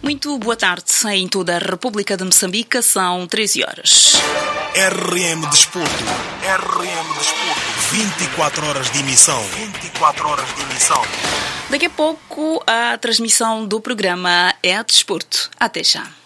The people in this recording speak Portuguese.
Muito boa tarde. Em toda a República de Moçambique são 13 horas. RM Desporto. 24 horas de emissão. Daqui a pouco a transmissão do programa é a Desporto. Até já.